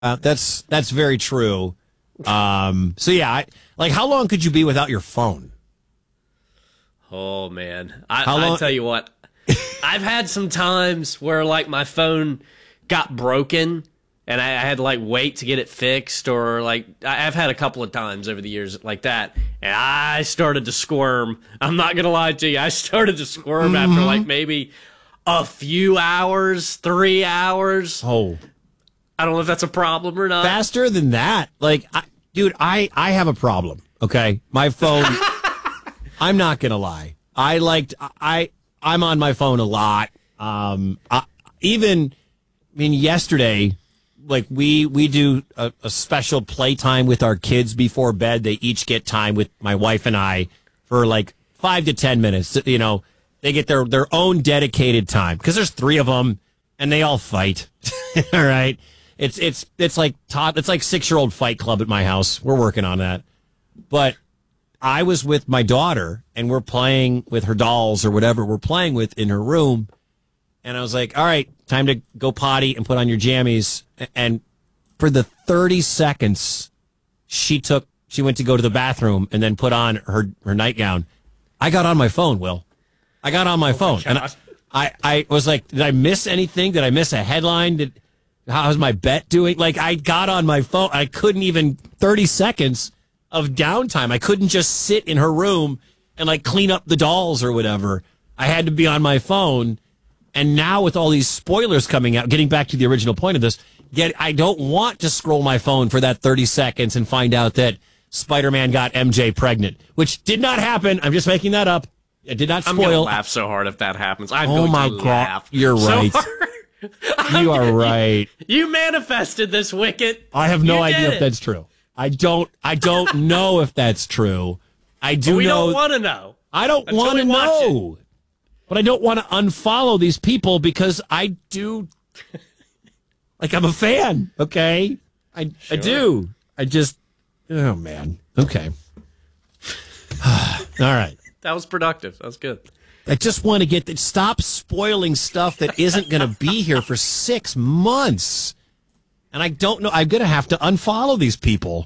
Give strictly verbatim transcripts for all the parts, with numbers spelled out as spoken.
Uh, that's that's very true. Um, so yeah, I, like how long could you be without your phone? Oh man, I, How long- I tell you what, I've had some times where like my phone got broken and I, I had to like wait to get it fixed, or like I- I've had a couple of times over the years like that, and I started to squirm. I'm not gonna lie to you, I started to squirm Mm-hmm. after like maybe a few hours, three hours. Oh, I don't know if that's a problem or not. faster than that. Like, I, dude, I, I have a problem. Okay. My phone, I'm not going to lie. I liked, I, I'm on my phone a lot. Um, I, even, I mean, yesterday, like we, we do a, a special playtime with our kids before bed. They each get time with my wife and I for like five to ten minutes. You know, they get their, their own dedicated time because there's three of them and they all fight. All right. It's it's it's like top, it's like six year old fight club at my house. We're working on that. But I was with my daughter and we're playing with her dolls or whatever we're playing with in her room. And I was like, all right, time to go potty and put on your jammies. And for the thirty seconds she took, she went to go to the bathroom and then put on her, her nightgown, I got on my phone, Will. I got on my Oh phone. my and I, I, I was like, did I miss anything? Did I miss a headline? Did How's my bet doing? Like, I got on my phone. I couldn't even thirty seconds of downtime. I couldn't just sit in her room and like clean up the dolls or whatever. I had to be on my phone. And now with all these spoilers coming out, getting back to the original point of this, yet I don't want to scroll my phone for that thirty seconds and find out that Spider-Man got M J pregnant, which did not happen. I'm just making that up. It did not spoil. I'm gonna laugh so hard if that happens. I'm oh going my to God. laugh. You're so right. hard. You are right. You manifested this, Wicket. I have no You idea did if it. that's true. I don't. I don't know if that's true. I do we know. don't want to know. I don't until want to we watch know. But I don't want to unfollow these people because I do. Like, I'm a fan. Okay, I I do. I just. Oh man. Okay. All right. That was productive. That was good. I just want to get that. Stop spoiling stuff that isn't going to be here for six months. And I don't know. I'm going to have to unfollow these people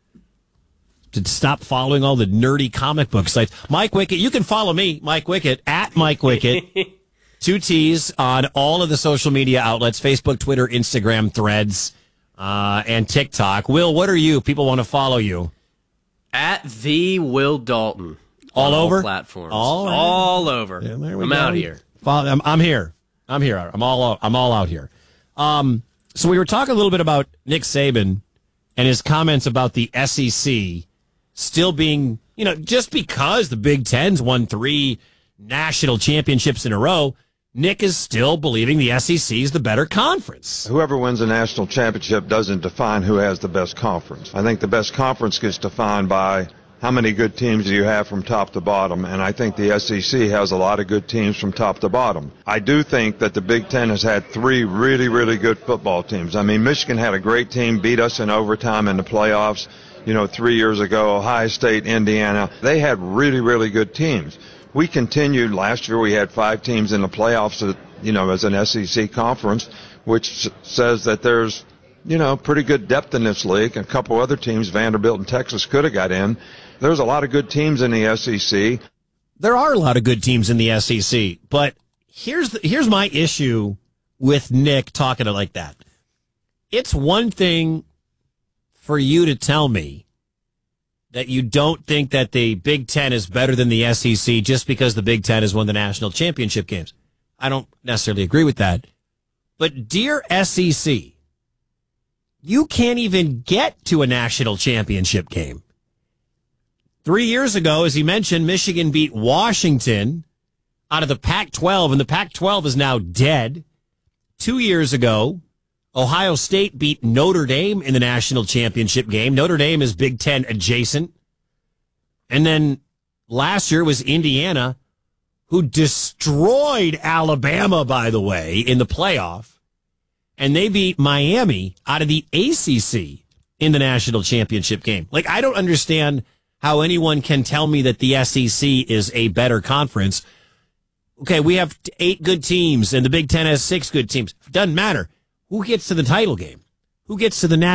to stop following all the nerdy comic book sites. Mike Wicket, you can follow me, Mike Wicket, at Mike Wicket. Two T's on all of the social media outlets, Facebook, Twitter, Instagram, Threads, uh, and TikTok. Will, what are you? People want to follow you. At the Will Dalton. All on over? all platforms. All right. All over. Yeah, there we I'm go. out here. Follow, I'm, I'm here. I'm here. I'm all. I'm all out here. Um, so we were talking a little bit about Nick Saban and his comments about the S E C still being, you know, just because the Big Ten's won three national championships in a row, Nick is still believing the S E C is the better conference. Whoever wins a national championship doesn't define who has the best conference. I think the best conference gets defined by how many good teams do you have from top to bottom, and I think the S E C has a lot of good teams from top to bottom. I do think that the Big Ten has had three really, really good football teams. I mean, Michigan had a great team, beat us in overtime in the playoffs, you know, three years ago. Ohio State, Indiana, they had really, really good teams. We continued. Last year we had five teams in the playoffs, you know, as an S E C conference, which says that there's, you know, pretty good depth in this league. A couple other teams, Vanderbilt and Texas, could have got in. There's a lot of good teams in the S E C. There are a lot of good teams in the S E C, but here's the, here's my issue with Nick talking like that. It's one thing for you to tell me that you don't think that the Big Ten is better than the S E C just because the Big Ten has won the national championship games. I don't necessarily agree with that. But dear S E C, you can't even get to a national championship game. Three years ago, as he mentioned, Michigan beat Washington out of the Pac twelve, and the Pac twelve is now dead. Two years ago, Ohio State beat Notre Dame in the national championship game. Notre Dame is Big Ten adjacent. And then last year was Indiana, who destroyed Alabama, by the way, in the playoff. And they beat Miami out of the A C C in the national championship game. Like, I don't understand how anyone can tell me that the S E C is a better conference. Okay, we have eight good teams, and the Big Ten has six good teams. Doesn't matter. Who gets to the title game? who gets to the